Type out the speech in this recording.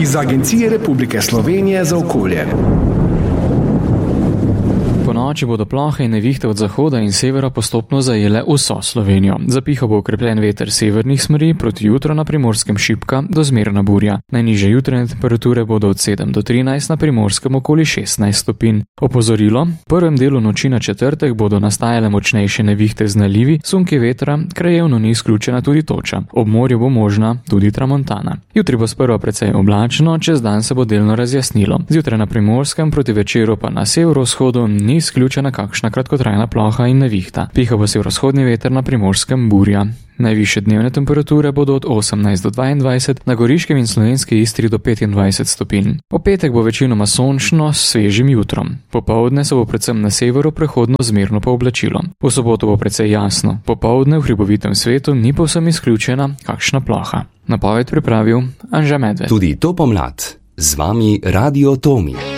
iz Agencije Republike Slovenije za okolje. Po noči bodo plohe in nevihte od zahoda in severa postopno zajele vso Slovenijo. Zapihal bo okrepljen veter severnih smeri, proti jutro na Primorskem šibka do zmerna burja. Najnižje jutranje temperature bodo od 7 do 13, na Primorskem okoli 16 stopinj. Opozorilo: v prvem delu noči na četrtek bodo nastajale močnejše nevihte z nalivi, sunki vetra, krajevno ni izključena tudi toča. Ob morju bo možna tudi tramontana. Jutri bo sprva precej oblačno, čez dan se bo delno razjasnilo. Zjutraj na Primorskem, proti večeru pa na severovzhodu ni izključena kakšna kratkotrajna ploha in nevihta. Piha bo severovzhodni veter, na Primorskem burja. Najvišje dnevne temperature bodo od 18 do 22, na Goriškem in Slovenski Istri do 25 stopinj. V petek bo večinoma sončno s svežim jutrom. Popoldne se bo predvsem na severu prehodno zmerno pooblačilo. V soboto bo precej jasno. Popoldne v hribovitem svetu ni povsem izključena kakšna ploha. Napoved pripravil Anže Medved. Tudi to pomlad z vami Radio Tomi.